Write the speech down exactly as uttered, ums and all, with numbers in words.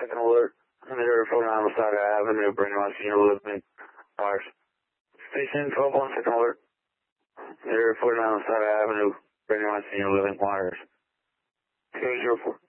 second alert. zero four nine Wasaga Avenue, Brandywine Senior Living, wires. Station twelve one, second alert. zero four nine Wasaga Avenue, Brandywine Senior Living, wires. two zero four.